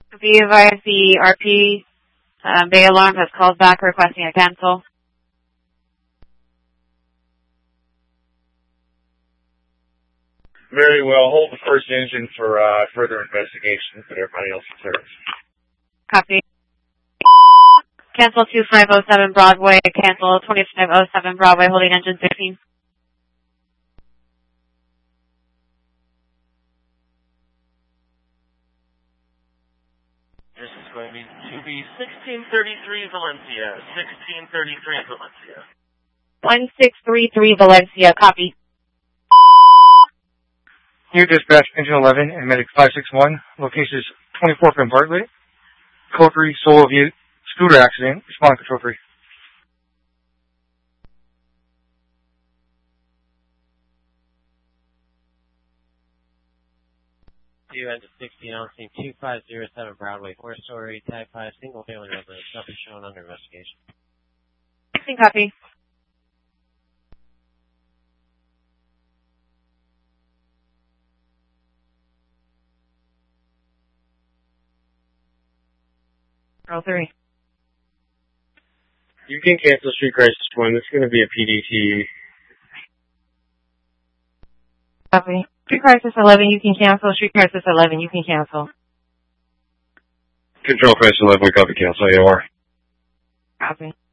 Be advised the RP Bay Alarm has called back requesting a cancel. Very well. Hold the first engine for further investigation, but everybody else is served. Copy. Cancel 2507 Broadway. Cancel 2507 Broadway, holding engine 16. This is going to be 1633 Valencia. 1633 Valencia. 1633 Valencia. Copy. Here dispatch engine 11 and medic 561. Location is 24 from Bartlett. Code 3 solo view scooter accident. Respond control 3. Engine 16 on scene 2507 Broadway, 4-story, type 5, single family residence. Nothing shown under investigation. 16 copy. Roll 3. You can cancel Street Crisis 1. It's going to be a PDT. Copy. Street Crisis 11, you can cancel. Street Crisis 11, you can cancel. Control Crisis 11, we copy cancel AOR. Copy.